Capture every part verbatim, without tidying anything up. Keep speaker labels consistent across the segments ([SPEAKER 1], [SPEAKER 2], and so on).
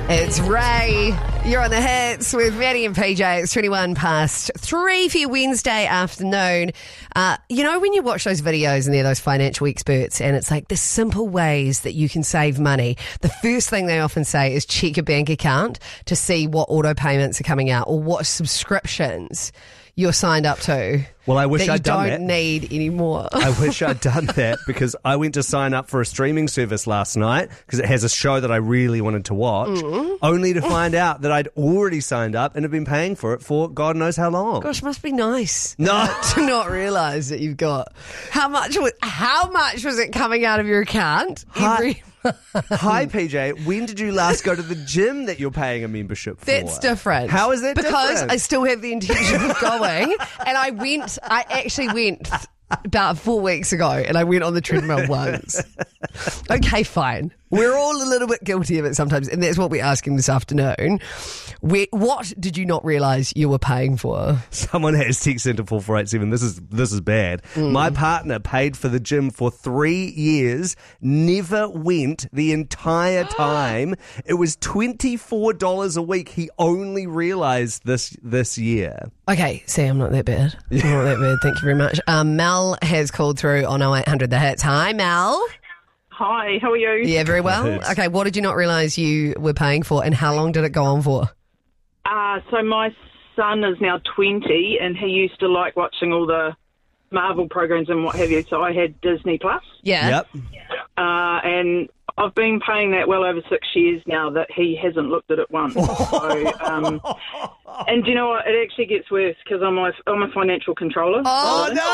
[SPEAKER 1] It's Ray. You're on the hits with Maddie and P J. It's twenty-one past three for your Wednesday afternoon. Uh, you know, when you watch those videos and they're those financial experts and it's like the simple ways that you can save money, the first thing they often say is check your bank account to see what auto payments are coming out or what subscriptions you're signed up to.
[SPEAKER 2] Well, I wish
[SPEAKER 1] that
[SPEAKER 2] I'd done
[SPEAKER 1] you
[SPEAKER 2] that.
[SPEAKER 1] don't need anymore.
[SPEAKER 2] I wish I'd done that because I went to sign up for a streaming service last night because it has a show that I really wanted to watch, mm. only to find out that I'd already signed up and have been paying for it for God knows how long.
[SPEAKER 1] Gosh, must be nice
[SPEAKER 2] no.
[SPEAKER 1] uh, to not realise that you've got... How much, was, how much was it coming out of your account every
[SPEAKER 2] Hi. Hi, P J. When did you last go to the gym that you're paying a membership for?
[SPEAKER 1] That's different.
[SPEAKER 2] How is that
[SPEAKER 1] because
[SPEAKER 2] different?
[SPEAKER 1] Because I still have the intention of going, and I went, I actually went about four weeks ago, and I went on the treadmill once. Okay, fine. We're all a little bit guilty of it sometimes, and that's what we're asking this afternoon. Where, what did you not realise you were paying for?
[SPEAKER 2] Someone has text into four four eight seven. This is this is bad. Mm. My partner paid for the gym for three years, never went the entire time. It was twenty-four dollars a week. He only realised this this year.
[SPEAKER 1] Okay, see, I'm not that bad. I'm not that bad. Thank you very much. Um, Mel has called through on oh eight hundred The Hits. Hi, Mel.
[SPEAKER 3] Hi, how are you?
[SPEAKER 1] Yeah, very well. Okay, what did you not realise you were paying for, and how long did it go on for?
[SPEAKER 3] Uh, so my son is now twenty, and he used to like watching all the Marvel programs and what have you, so I had Disney Plus.
[SPEAKER 1] Yeah.
[SPEAKER 2] Yep.
[SPEAKER 3] Uh, and I've been paying that well over six years now that he hasn't looked at it once. so, um, and do you know what? It actually gets worse because I'm a, I'm a financial controller.
[SPEAKER 1] Oh,
[SPEAKER 3] so.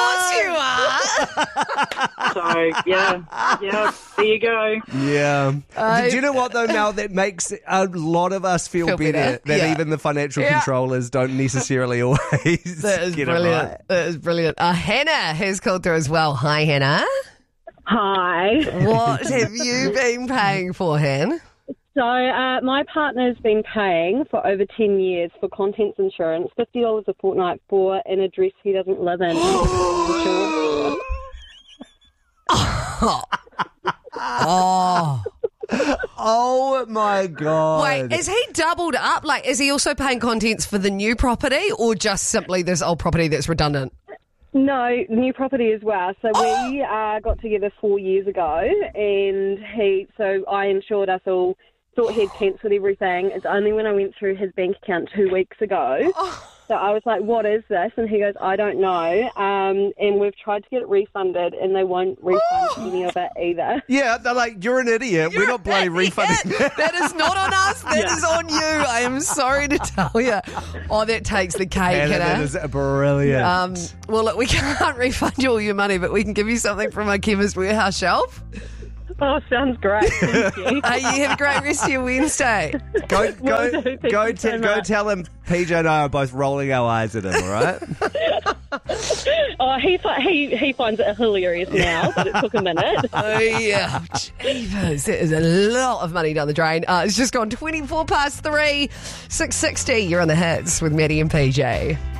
[SPEAKER 1] no, you are.
[SPEAKER 3] So, yeah, yeah, there you go.
[SPEAKER 2] Yeah.
[SPEAKER 1] Uh,
[SPEAKER 2] Do you know what, though, Mel? That makes a lot of us feel,
[SPEAKER 1] feel
[SPEAKER 2] better,
[SPEAKER 1] better.
[SPEAKER 2] that
[SPEAKER 1] Yeah.
[SPEAKER 2] even the financial
[SPEAKER 1] Yeah.
[SPEAKER 2] controllers don't necessarily always
[SPEAKER 1] That is
[SPEAKER 2] get
[SPEAKER 1] brilliant.
[SPEAKER 2] it right.
[SPEAKER 1] That is brilliant. Uh, Hannah has called through as well. Hi, Hannah.
[SPEAKER 4] Hi.
[SPEAKER 1] What have you been paying for, Han?
[SPEAKER 4] So uh, my partner's been paying for over ten years for contents insurance, fifty dollars a fortnight for an address he doesn't live in.
[SPEAKER 1] oh. oh.
[SPEAKER 2] Oh, my God.
[SPEAKER 1] Wait, is he doubled up? Like, is he also paying contents for the new property or just simply this old property that's redundant?
[SPEAKER 4] No, new property as well. So we uh, got together four years ago, and he. So I insured us all. Thought he'd cancelled everything. It's only when I went through his bank account two weeks ago. So I was like, "What is this?" And he goes, "I don't know." Um, and we've tried to get it refunded, and they won't refund any of it either.
[SPEAKER 2] Yeah, they're like, you're an idiot.
[SPEAKER 1] You're
[SPEAKER 2] We're not bloody refunding.
[SPEAKER 1] idiot. That is not on us. That
[SPEAKER 4] Yeah.
[SPEAKER 1] is on you. I am sorry to tell you. Oh, that takes the cake,
[SPEAKER 2] Hannah,
[SPEAKER 1] Hannah.
[SPEAKER 2] that is brilliant.
[SPEAKER 1] Um, well, look, we can't refund you all your money, but we can give you something from our Chemist Warehouse shelf.
[SPEAKER 4] Oh, sounds great. Thank you.
[SPEAKER 1] Hey, you have a great rest of your Wednesday.
[SPEAKER 2] Go,
[SPEAKER 4] Will
[SPEAKER 2] go,
[SPEAKER 4] do. Thank
[SPEAKER 2] go,
[SPEAKER 4] you
[SPEAKER 2] te-
[SPEAKER 4] so
[SPEAKER 2] go
[SPEAKER 4] much.
[SPEAKER 2] tell him P J and I are both rolling our eyes at him, all right?
[SPEAKER 4] Oh, he fi- he he finds it hilarious now, but it took a minute.
[SPEAKER 1] Oh, yeah. Jeepers. That is a lot of money down the drain. Uh, it's just gone twenty-four past three, six sixty. You're on the hits with Maddie and P J.